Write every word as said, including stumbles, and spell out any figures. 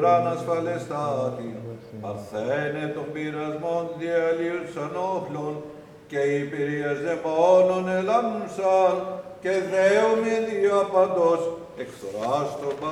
ουράν ασφαλεστάτη, παρθένε των πειρασμών διαλύους ανόχλων, και οι πυρίες δαιμόνων ελάμψαν, και δέομαι δια παντός, εκφθοράς των